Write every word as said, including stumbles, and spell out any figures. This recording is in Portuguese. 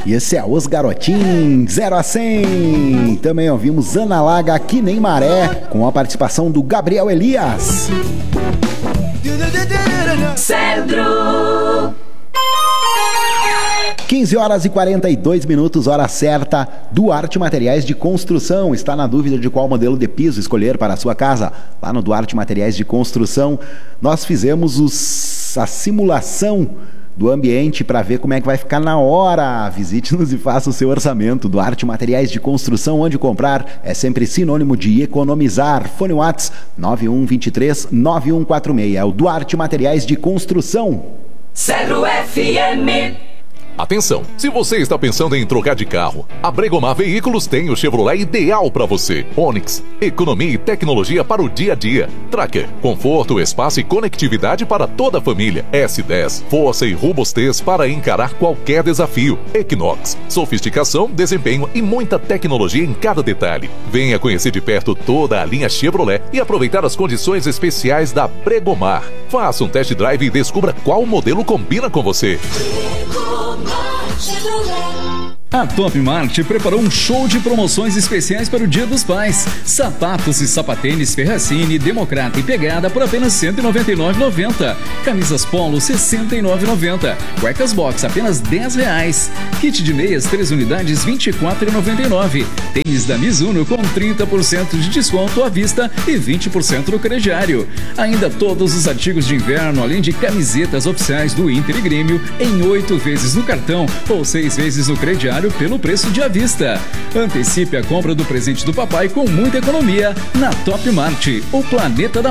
E esse é Os Garotinhos, zero a cem. Também ouvimos Ana Laga, Que Nem Maré, com a participação do Gabriel Elias. Cedro. quinze horas e quarenta e dois minutos, hora certa. Duarte Materiais de Construção. Está na dúvida de qual modelo de piso escolher para a sua casa? Lá no Duarte Materiais de Construção, nós fizemos os, a simulação do ambiente para ver como é que vai ficar na hora. Visite-nos e faça o seu orçamento. Duarte Materiais de Construção, onde comprar é sempre sinônimo de economizar. Fone Whats nove um dois três nove um quatro seis. É o Duarte Materiais de Construção. Cedro F M. Atenção, se você está pensando em trocar de carro, a Bregomar Veículos tem o Chevrolet ideal para você. Onix, economia e tecnologia para o dia a dia. Tracker, conforto, espaço e conectividade para toda a família. S dez, força e robustez para encarar qualquer desafio. Equinox, sofisticação, desempenho e muita tecnologia em cada detalhe. Venha conhecer de perto toda a linha Chevrolet e aproveitar as condições especiais da Bregomar. Faça um test drive e descubra qual modelo combina com você. A Top Mart preparou um show de promoções especiais para o Dia dos Pais. Sapatos e sapatênis Ferracini, Democrata e Pegada por apenas cento e noventa e nove reais e noventa centavos. Camisas Polo sessenta e nove reais e noventa centavos. Cuecas Box apenas dez reais. Kit de meias três unidades vinte e quatro reais e noventa e nove centavos. Tênis da Mizuno com trinta por cento de desconto à vista e vinte por cento no crediário. Ainda todos os artigos de inverno, além de camisetas oficiais do Inter e Grêmio em oito vezes no cartão ou seis vezes no crediário pelo preço de à vista. Antecipe a compra do presente do papai com muita economia na Top Mart, o planeta da